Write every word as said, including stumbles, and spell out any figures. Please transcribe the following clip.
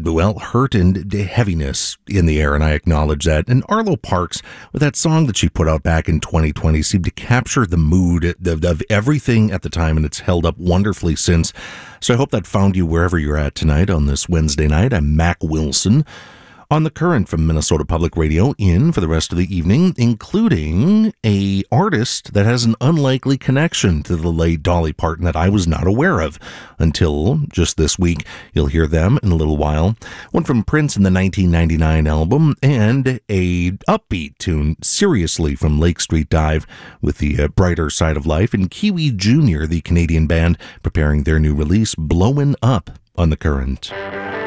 well, hurt and heaviness in the air, and I acknowledge that. And Arlo Parks, with that song that she put out back in twenty twenty, seemed to capture the mood of, of everything at the time, and it's held up wonderfully since. So I hope that found you wherever you're at tonight on this Wednesday night. I'm Mac Wilson. On the Current from Minnesota Public Radio, in for the rest of the evening, including a artist that has an unlikely connection to the late Dolly Parton that I was not aware of until just this week. You'll hear them in a little while. One from Prince in the nineteen ninety-nine album, and a upbeat tune, Seriously, from Lake Street Dive with the uh, brighter side of life, and Kiwi Junior, the Canadian band, preparing their new release, Blowin' Up, on the Current.